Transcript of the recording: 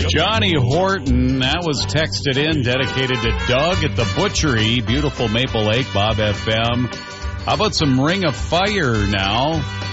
Johnny Horton, that was texted in, dedicated to Doug at the Butchery, beautiful Maple Lake, Bob FM. How about some Ring of Fire now?